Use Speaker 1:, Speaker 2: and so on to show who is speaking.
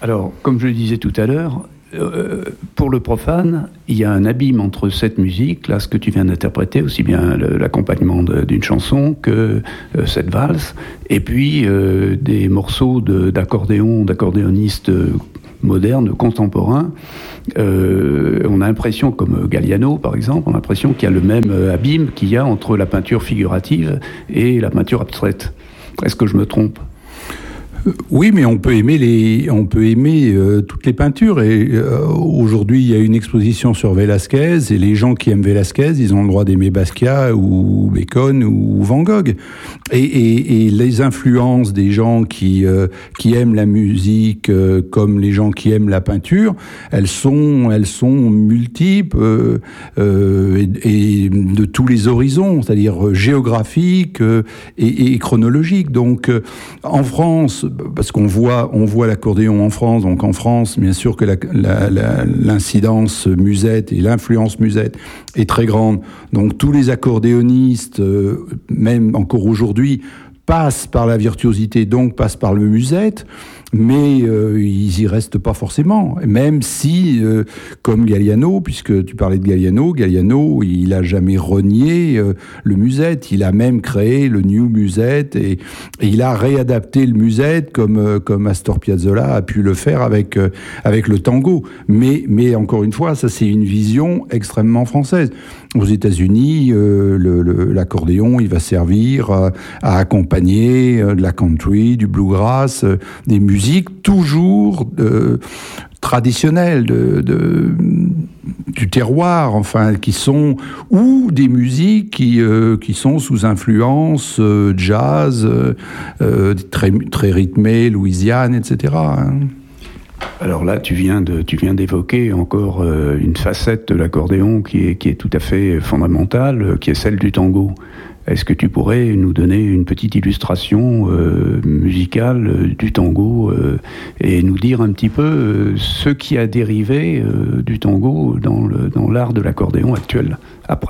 Speaker 1: Alors, comme je le disais tout à l'heure, pour le profane, il y a un abîme entre cette musique, là, ce que tu viens d'interpréter, aussi bien l'accompagnement d'une chanson que cette valse, et puis des morceaux d'accordéonistes modernes, contemporains. On a l'impression, comme Galliano par exemple, on a l'impression qu'il y a le même abîme qu'il y a entre la peinture figurative et la peinture abstraite. Est-ce que je me trompe ?
Speaker 2: Oui, mais on peut aimer toutes les peintures. Et aujourd'hui, il y a une exposition sur Velázquez, et les gens qui aiment Velázquez, ils ont le droit d'aimer Basquiat ou Bacon ou Van Gogh. Et les influences des gens qui aiment la musique, comme les gens qui aiment la peinture, elles sont multiples et de tous les horizons, c'est-à-dire géographiques et chronologiques. Donc, en France, parce qu'on voit l'accordéon en France, donc en France, bien sûr que l'incidence musette et l'influence musette est très grande. Donc tous les accordéonistes, même encore aujourd'hui, passent par la virtuosité, donc passent par le musette, mais ils y restent pas forcément. Même si, comme Galliano, puisque tu parlais de Galliano, il a jamais renié le musette. Il a même créé le new musette et il a réadapté le musette comme Astor Piazzolla a pu le faire avec le tango. Mais encore une fois, ça c'est une vision extrêmement française. Aux États-Unis, l'accordéon, il va servir à accompagner de la country, du bluegrass, des musiques toujours traditionnelles du terroir, enfin, ou des musiques qui sont sous influence jazz, très rythmée, Louisiane, etc.
Speaker 1: Alors là, tu viens d'évoquer encore une facette de l'accordéon qui est tout à fait fondamentale, qui est celle du tango. Est-ce que tu pourrais nous donner une petite illustration musicale du tango et nous dire un petit peu ce qui a dérivé du tango dans l'art de l'accordéon actuel après ?